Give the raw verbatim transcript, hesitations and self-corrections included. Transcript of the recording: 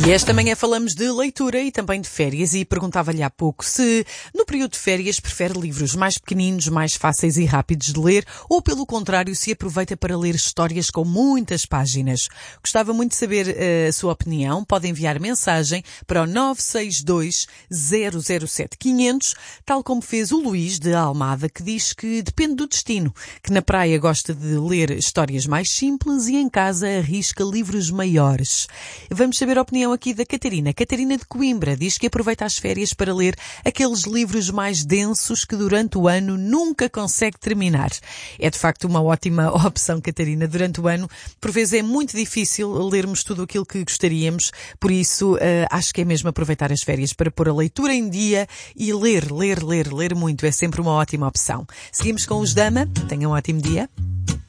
E esta manhã falamos de leitura e também de férias e perguntava-lhe há pouco se no período de férias prefere livros mais pequeninos, mais fáceis e rápidos de ler ou pelo contrário se aproveita para ler histórias com muitas páginas. Gostava muito de saber uh, a sua opinião. Pode enviar mensagem para o nove seis dois, zero zero sete, quinhentos, tal como fez o Luís de Almada, que diz que depende do destino, que na praia gosta de ler histórias mais simples e em casa arrisca livros maiores. Vamos saber a opinião aqui da Catarina. Catarina de Coimbra diz que aproveita as férias para ler aqueles livros mais densos que durante o ano nunca consegue terminar. É de facto uma ótima opção, Catarina. Durante o ano, por vezes é muito difícil lermos tudo aquilo que gostaríamos, por isso uh, acho que é mesmo aproveitar as férias para pôr a leitura em dia e ler, ler, ler, ler muito. É sempre uma ótima opção. Seguimos com os Dama. Tenham um ótimo dia.